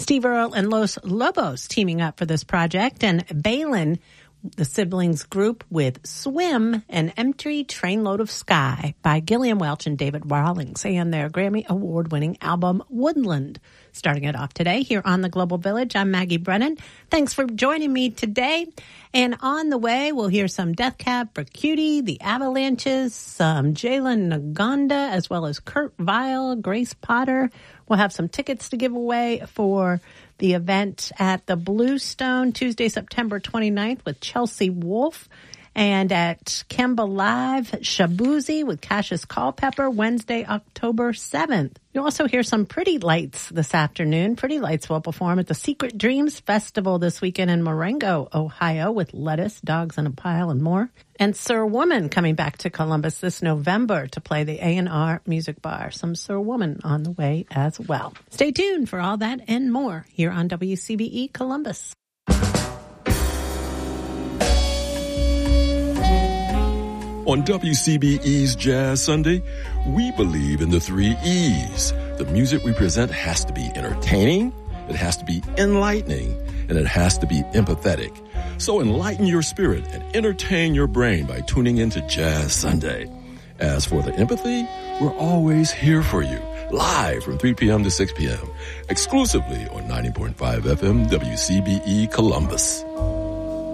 Steve Earle and Los Lobos teaming up for this project, and Balin, the siblings group, with Swim, an empty trainload of sky by Gillian Welch and David Rawlings, and their Grammy Award-winning album Woodland. Starting it off today here on the Global Village, I'm Maggie Brennan. Thanks for joining me today. And on the way, we'll hear some Death Cab for Cutie, the Avalanches, some Jalen Naganda, as well as Kurt Vile, Grace Potter. We'll have some tickets to give away for the event at the Bluestone Tuesday, September 29th with Chelsea Wolfe. And at Kemba Live, Shabuzi with Cassius Culpepper, Wednesday, October 7th. You'll also hear some Pretty Lights this afternoon. Pretty Lights will perform at the Secret Dreams Festival this weekend in Marengo, Ohio, with Lettuce, Dogs in a Pile, and more. And Sir Woman coming back to Columbus this November to play the A&R Music Bar. Some Sir Woman on the way as well. Stay tuned for all that and more here on WCBE Columbus. On WCBE's Jazz Sunday, we believe in the 3 E's. The music we present has to be entertaining, it has to be enlightening, and it has to be empathetic. So enlighten your spirit and entertain your brain by tuning into Jazz Sunday. As for the empathy, we're always here for you, live from 3 p.m. to 6 p.m., exclusively on 90.5 FM WCBE Columbus.